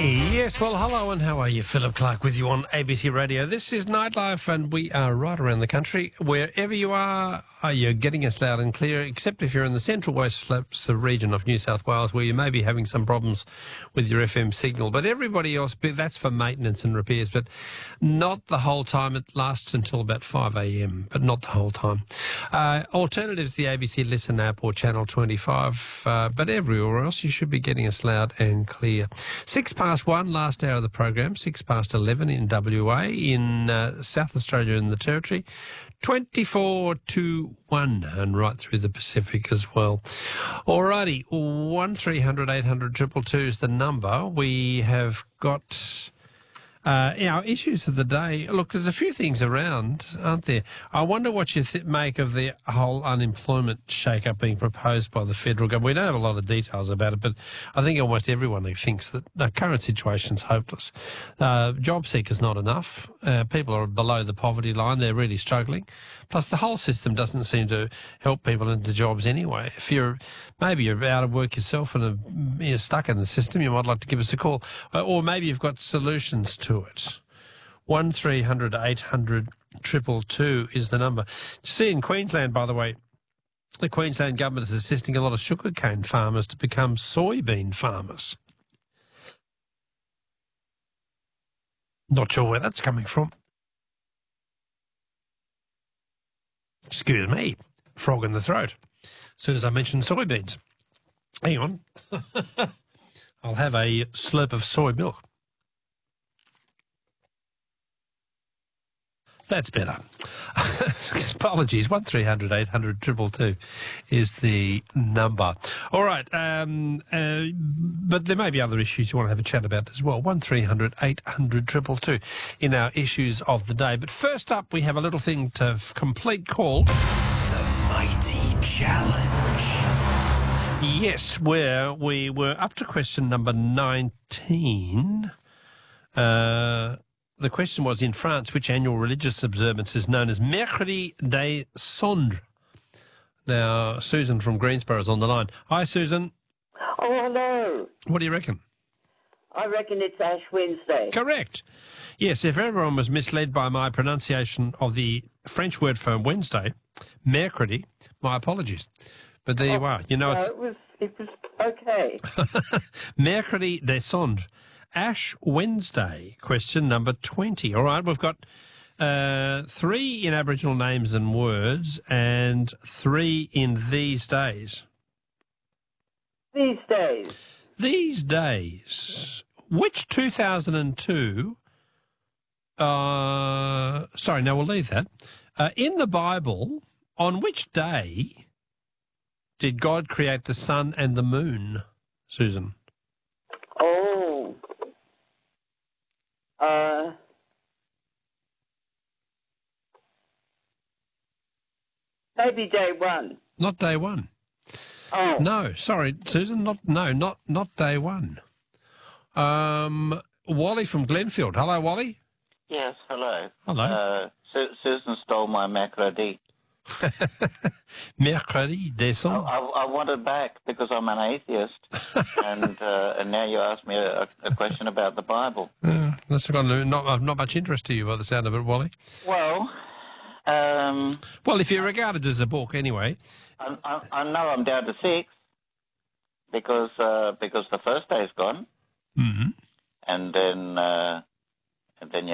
Yes, well, hello and how are you? Philip Clark with you on ABC Radio. This is Nightlife and we are right around the country. Wherever you are, you're getting us loud and clear, except if you're in the central west slopes region of New South Wales where you may be having some problems with your FM signal. But everybody else, that's for maintenance and repairs, but not the whole time. It lasts until about 5 a.m, but not the whole time. Alternatives, the ABC Listen app or Channel 25, but everywhere else you should be getting us loud and clear. 1:06, last hour of the program, 11 in WA, in South Australia and the Territory, 24 to 1 and right through the Pacific as well. Alrighty, 1300 800 222 is the number. We have got our issues of the day. Look, there's a few things around, aren't there? I wonder what you make of the whole unemployment shake-up being proposed by the federal government. We don't have a lot of details about it, but I think almost everyone thinks that the current situation's hopeless. Job seekers not enough. People are below the poverty line. They're really struggling. Plus, the whole system doesn't seem to help people into jobs anyway. If maybe you're out of work yourself and you're stuck in the system, you might like to give us a call. Or maybe you've got solutions to it. 1300 800 222 is the number. See, in Queensland, by the way, the Queensland government is assisting a lot of sugarcane farmers to become soybean farmers. Not sure where that's coming from. Excuse me, frog in the throat. As soon as I mention soybeans. Hang on. I'll have a slurp of soy milk. That's better. Apologies. 1300 800 222 is the number. All right. But there may be other issues you want to have a chat about as well. 1300 800 222 in our issues of the day. But first up, we have a little thing to complete called The Mighty Challenge. Yes, where we were up to question number 19. The question was, in France, which annual religious observance is known as Mercredi des Cendres? Now, Susan from Greensborough is on the line. Hi, Susan. Oh, hello. What do you reckon? I reckon it's Ash Wednesday. Correct. Yes, if everyone was misled by my pronunciation of the French word for Wednesday, Mercredi, my apologies. But there you are. You know, no, it was okay. Mercredi des Cendres. Ash Wednesday, question number 20. All right, we've got 3 in Aboriginal names and words and 3 in these days. These days. These days. Which 2002... sorry, no, we'll leave that. In the Bible, on which day did God create the sun and the moon, Susan? Oh. Maybe day one. Not day one. Oh. No, sorry, Susan, not day one. Wally from Glenfield. Hello, Wally. Yes, hello. Hello. Susan stole my Mercredi. Mercredi des Cendres. I want it back because I'm an atheist, and now you ask me a question about the Bible. That's got not much interest to you by the sound of it, Wally. Well, if you regard it as a book, anyway. I know I'm down to 6 because the first day's gone, Mm-hmm. and then you